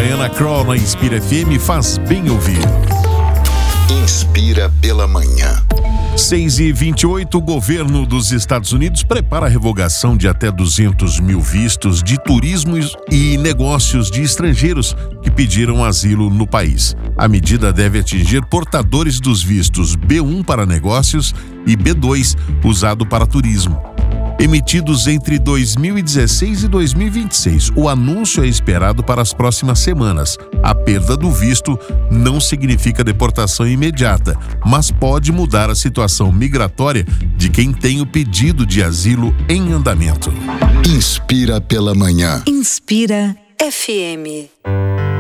Diana Krall na Inspira FM faz bem ouvir. Inspira pela manhã. 6h28, o governo dos Estados Unidos prepara a revogação de até 200 mil vistos de turismo e negócios de estrangeiros que pediram asilo no país. A medida deve atingir portadores dos vistos B1 para negócios e B2, usado para turismo, emitidos entre 2016 e 2026. O anúncio é esperado para as próximas semanas. A perda do visto não significa deportação imediata, mas pode mudar a situação migratória de quem tem o pedido de asilo em andamento. Inspira pela manhã. Inspira FM.